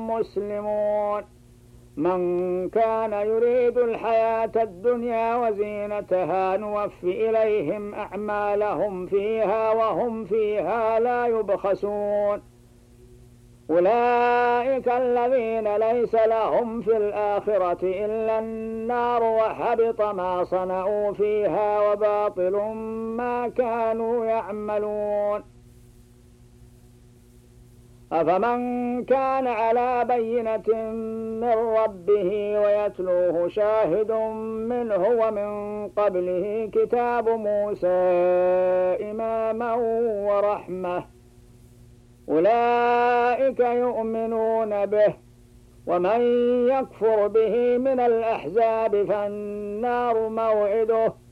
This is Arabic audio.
مسلمون من كان يريد الحياة الدنيا وزينتها نوفي إليهم أعمالهم فيها وهم فيها لا يبخسون أولئك الذين ليس لهم في الآخرة إلا النار وحبط ما صنعوا فيها وباطل ما كانوا يعملون أفمن كان على بينة من ربه ويتلوه شاهد منه ومن قبله كتاب موسى إماما ورحمة أولئك يؤمنون به ومن يكفر به من الأحزاب فالنار موعده